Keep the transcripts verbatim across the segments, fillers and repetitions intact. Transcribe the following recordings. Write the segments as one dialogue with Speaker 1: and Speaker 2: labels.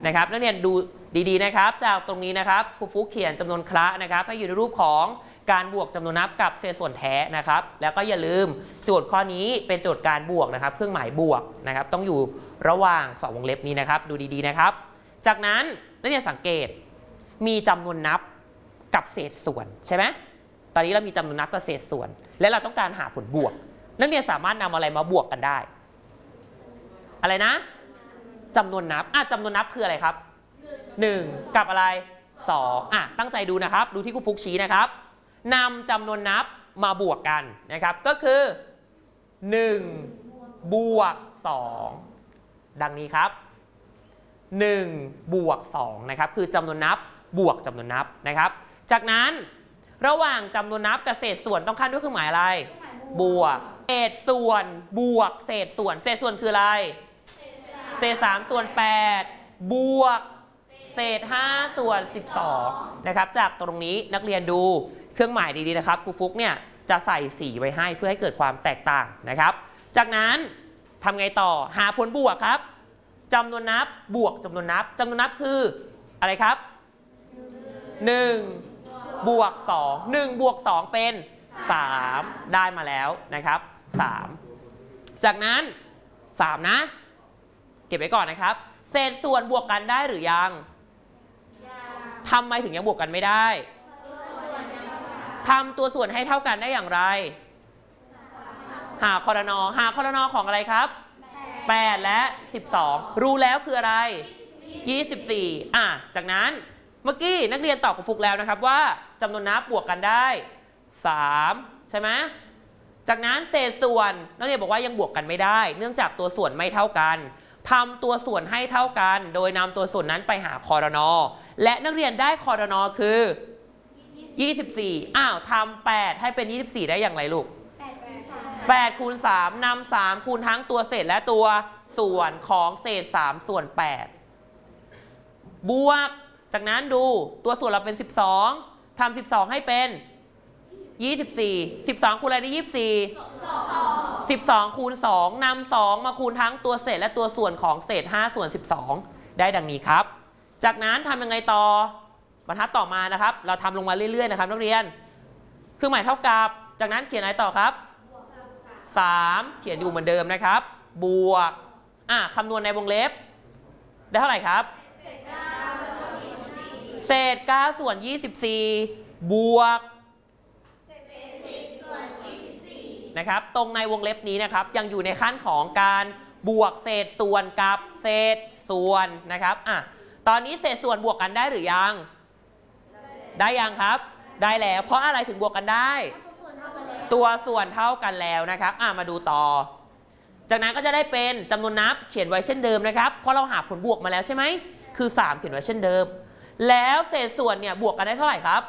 Speaker 1: นะครับนักเรียนดูดีๆนะครับจากตรงนี้นะครับครูฟุกเขียนจำนวนคละนะครับให้อยู่ในรูปของการบวกจำนวนนับกับเศษส่วนแท้นะครับแล้วก็อย่าลืมโจทย์ข้อนี้เป็นโจทย์การบวกนะครับเครื่องหมายบวกนะครับต้องอยู่ระหว่างสองวงเล็บนี้นะครับดูดีๆนะครับจากนั้นนักเรียนสังเกตมีจำนวนนับกับเศษส่วนใช่ไหมตอนนี้เรามีจำนวนนับกับเศษส่วนและเราต้องการหาผลบวกนักเรียนสามารถนำอะไรมาบวกกันได้อะไรนะจำนวนนับอ่ะจำนวนนับคืออะไรครับหนึ่งกับอะไรสองอ่ะตั้งใจดูนะครับดูที่ครูฟุกชี้นะครับนำจำนวนนับมาบวกกันนะครับก็คือหนึ่งบวกสองดังนี้ครับหนึ่งบวกสองนะครับคือจำนวนนับบวกจำนวนนับนะครับจากนั้นระหว่างจำนวนนับกับเศษส่วนต้องขั้นด้วยเครื่องหมายอะไรบวกเศษส่วนบวกเศษส่วนเศษส่วนคืออะไรเศษสามส่วนแปดบวกเศษห้าส่วนสิบสองนะครับจากตรงนี้นักเรียนดูเครื่องหมายดีๆนะครับครูฟุกเนี่ยจะใส่สีไว้ให้เพื่อให้เกิดความแตกต่างนะครับจากนั้นทำไงต่อหาผลบวกครับจำนวนนับบวกจำนวนนับจำนวนนับคืออะไรครับหนึ่งบวกสองหนึ่งบวกสองเป็นสามได้มาแล้วนะครับสามจากนั้นสามนะเก็บไว้ก่อนนะครับเศษส่วนบวกกันได้หรือยังทำไมถึงยังบวกกันไม่ได้ทำตัวส่วนให้เท่ากันได้อย่างไรหาคอรนอหาคอรนอของอะไรครับแปดและสิบสองรู้แล้วคืออะไรยี่สิบสี่อ่ะจากนั้นเมื่อกี้นักเรียนตอบกับฟุกแล้วนะครับว่าจำนวนนับบวกกันได้สามใช่ไหมจากนั้นเศษส่วนนักเรียนบอกว่ายังบวกกันไม่ได้เนื่องจากตัวส่วนไม่เท่ากันทำตัวส่วนให้เท่ากันโดยนำตัวส่วนนั้นไปหาคอรนอและนักเรียนได้คอรนอคือยี่สิบสี่อ้าวทำแปดให้เป็นยี่สิบสี่ได้อย่างไรลูกแปดคูณสามนำสามคูณทั้งตัวเศษและตัวส่วนของเศษสามส่วนแปดบวกจากนั้นดูตัวส่วนเราเป็นสิบสองทำสิบสองให้เป็นยี่สิบสี่ สิบสองคูณอะไรได้ยี่สิบสี่ สิบสองคูณสองนำสองมาคูณทั้งตัวเศษและตัวส่วนของเศษห้าส่วนสิบสองได้ดังนี้ครับจากนั้นทำยังไงต่อบรรทัดต่อมานะครับเราทำลงมาเรื่อยๆนะครับนักเรียนเครื่องหมายเท่ากับจากนั้นเขียนอะไรต่อครับสามเขียนอยู่เหมือนเดิมนะครับบวกอ่ะคำนวณในวงเล็บได้เท่าไหร่ครับเศษเก้าส่วนยี่สิบสี่บวกนะครับตรงในวงเล็บนี้นะครับยังอยู่ในขั้นของการบวกเศษส่วนกับเศษส่วนนะครับอ่ะตอนนี้เศษส่วนบวกกันได้หรือยังได้ยังครับได้แล้วเพราะอะไรถึงบวกกันได้ตัวส่วนเท่ากันแล้วนะครับอ่ะมาดูต่อจากนั้นก็จะได้เป็นจำนวนนับเขียนไว้เช่นเดิมนะครับเพราะเราหาผลบวกมาแล้วใช่ไหมคือสามเขียนไว้เช่นเดิมแล้วเศษส่วนเนี่ยบวกกันได้เท่าไหร่ครับ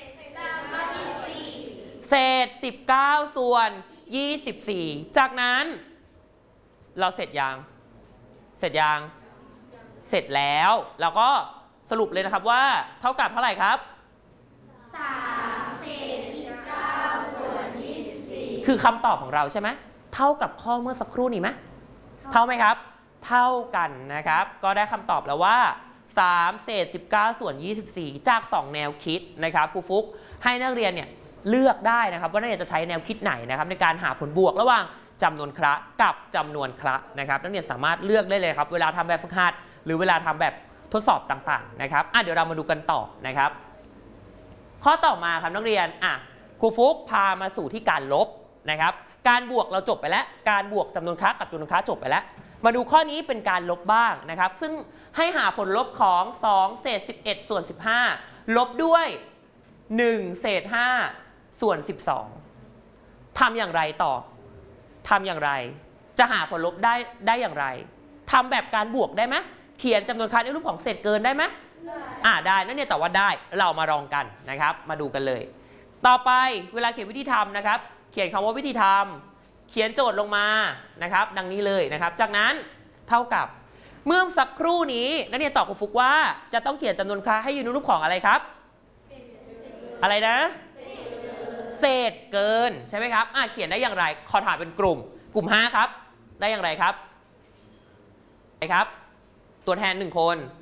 Speaker 1: เศษสิบเก้าส่วนยี่สิบสี่จากนั้นเราเสร็จยังเสร็จยังเสร็จแล้วเราก็สรุปเลยนะครับว่าเท่ากับเท่าไหร่ครับสามเศษสิบเก้าส่วนยี่สิบสี่คือคำตอบของเราใช่ไหมเท่ากับข้อเมื่อสักครู่นี้ไหมเท่าไหมครับเท่ากันนะครับก็ได้คำตอบแล้วว่าสามเศษสิบเก้าส่วนยี่สิบสี่จากสองแนวคิดนะครับครูฟุกให้นักเรียนเนี่ยเลือกได้นะครับว่านักเรียนจะใช้แนวคิดไหนนะครับในการหาผลบวกระหว่างจำนวนคละกับจำนวนคละนะครับนักเรียนสามารถเลือกได้เลยครับเวลาทำแบบฝึกหัดหรือเวลาทำแบบทดสอบต่างๆนะครับอ่ะเดี๋ยวเรามาดูกันต่อนะครับข้อต่อมาครับนักเรียนอ่ะครูฟุกพามาสู่ที่การลบนะครับการบวกเราจบไปแล้วการบวกจำนวนคละกับจำนวนคละจบไปแล้วมาดูข้อนี้เป็นการลบบ้างนะครับซึ่งให้หาผลลบของสองเศษสิบเอ็ดส่วนสิบห้าลบด้วยหนึ่งเศษห้าส่วนสิบสองทำอย่างไรต่อทำอย่างไรจะหาผลลบได้ได้อย่างไรทำแบบการบวกได้ไหมเขียนจำนวนคละในรูปของเศษเกินได้ไหมอ่าได้นั่นเนี่ยแต่ว่าได้เรามาลองกันนะครับมาดูกันเลยต่อไปเวลาเขียนวิธีทำนะครับเขียนคำว่าวิธีทำเขียนโจทย์ลงมานะครับดังนี้เลยนะครับจากนั้นเท่ากับเมื่อสักครู่นี้นักเรียนตอบครูฟุกว่าจะต้องเขียนจำนวนคละให้อยู่ในรูปของอะไรครับอะไรนะเศษเกินใช่ไหมครับอ่ะเขียนได้อย่างไรขอถามเป็นกลุ่มกลุ่มห้าครับได้อย่างไรครับไหนครับตัวแทนหนึ่งคน